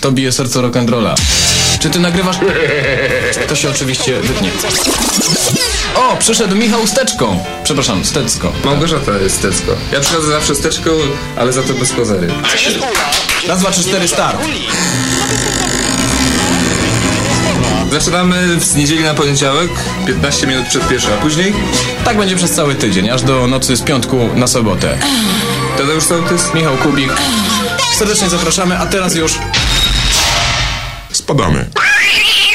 To bije serce rock'n'rolla. Czy ty nagrywasz? To się oczywiście wytnie. O, przyszedł Michał Steczką. Przepraszam, Stecko. Małgorzata jest Stecko. Ja przychodzę zawsze Steczką, ale za to bez kozery. Raz, dwa, trzy, cztery, start. Zaczynamy z niedzieli na poniedziałek, 15 minut przed pierwszą, a później? Tak będzie przez cały tydzień, aż do nocy z piątku na sobotę. Tadeusz Sołtys, Michał Kubik. Serdecznie zapraszamy, a teraz już... Spadamy.